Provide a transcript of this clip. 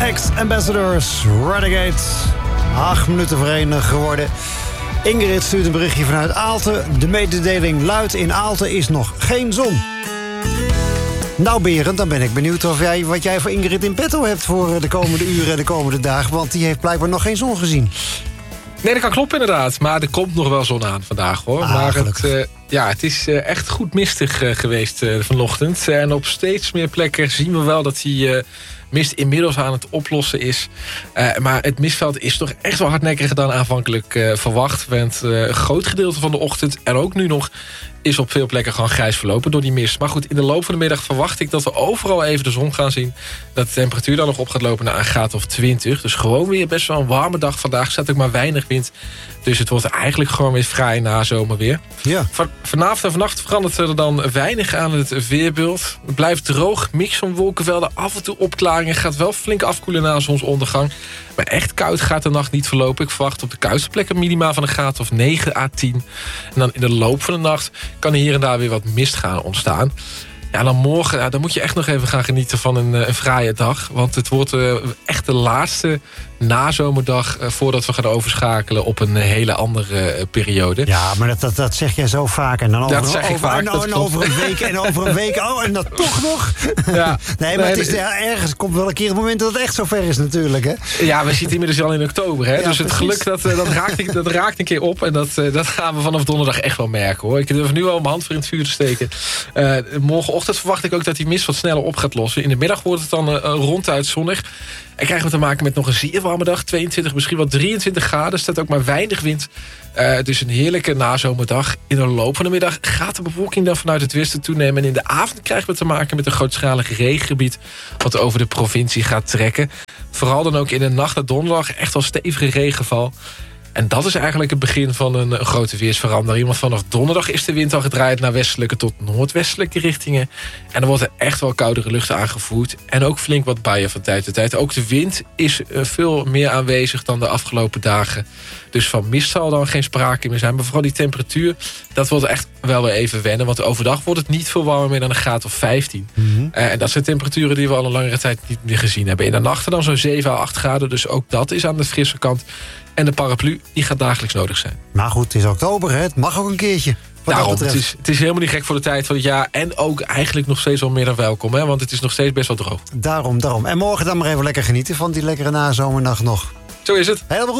Ex-Ambassadors, Renegade. 8 minuten voor 1 geworden. Ingrid stuurt een berichtje vanuit Aalten. De mededeling luidt: in Aalten is nog geen zon. Nou Berend, dan ben ik benieuwd wat jij voor Ingrid in petto hebt voor de komende uren en de komende dagen. Want die heeft blijkbaar nog geen zon gezien. Nee, dat kan kloppen inderdaad. Maar er komt nog wel zon aan vandaag, hoor. Maar het is echt goed mistig geweest vanochtend. En op steeds meer plekken zien we wel dat die mist inmiddels aan het oplossen is. Maar het mistveld is toch echt wel hardnekkiger dan aanvankelijk verwacht. Want een groot gedeelte van de ochtend en ook nu nog is op veel plekken gewoon grijs verlopen door die mist. Maar goed, in de loop van de middag verwacht ik dat we overal even de zon gaan zien. Dat de temperatuur dan nog op gaat lopen naar een graad of 20. Dus gewoon weer best wel een warme dag. Vandaag staat ook maar weinig wind. Dus het wordt eigenlijk gewoon weer vrij nazomerweer. Ja. Vanavond en vannacht verandert er dan weinig aan het weerbeeld. Het blijft droog, mix van wolkenvelden, af en toe opklaringen. Gaat wel flink afkoelen na zonsondergang. Maar echt koud gaat de nacht niet verlopen. Ik verwacht op de koudste plekken minima van een graad of 9 à 10. En dan in de loop van de nacht kan er hier en daar weer wat mist gaan ontstaan. Ja, dan morgen dan moet je echt nog even gaan genieten van een fraaie dag. Want het wordt echt de laatste nazomerdag voordat we gaan overschakelen op een hele andere periode. Ja, maar dat zeg jij zo vaak. En dan over een week en over een week. Oh, en dat toch nog? Ja. Nee, maar ergens komt wel een keer het moment dat het echt zo ver is natuurlijk. Hè? Ja, we zitten inmiddels al in oktober. Hè? Ja, dus het geluk dat raakt een keer op. En dat gaan we vanaf donderdag echt wel merken, hoor. Ik durf nu al mijn hand voor in het vuur te steken. Morgenochtend verwacht ik ook dat die mist wat sneller op gaat lossen. In de middag wordt het dan ronduit zonnig. En krijgen we te maken met nog een zeer warme dag. 22, misschien wel 23 graden. Er staat ook maar weinig wind. Dus een heerlijke nazomerdag. In de loop van de middag gaat de bewolking dan vanuit het westen toenemen. En in de avond krijgen we te maken met een grootschalig regengebied wat over de provincie gaat trekken. Vooral dan ook in de nacht naar donderdag echt wel stevige regenval. En dat is eigenlijk het begin van een grote weersverandering. Want vanaf donderdag is de wind al gedraaid naar westelijke tot noordwestelijke richtingen. En dan wordt er echt wel koudere lucht aangevoerd. En ook flink wat buien van tijd tot tijd. Ook de wind is veel meer aanwezig dan de afgelopen dagen. Dus van mist zal dan geen sprake meer zijn. Maar vooral die temperatuur, dat wordt echt wel weer even wennen. Want overdag wordt het niet veel warmer meer dan een graad of 15. Mm-hmm. En dat zijn temperaturen die we al een langere tijd niet meer gezien hebben. In de nachten dan zo'n 7 à 8 graden. Dus ook dat is aan de frisse kant. En de paraplu, die gaat dagelijks nodig zijn. Maar goed, het is oktober, hè? Het mag ook een keertje. Daarom, het is helemaal niet gek voor de tijd van het jaar. En ook eigenlijk nog steeds wel meer dan welkom, hè? Want het is nog steeds best wel droog. Daarom. En morgen dan maar even lekker genieten van die lekkere nazomernacht nog. Zo is het. Helemaal goed.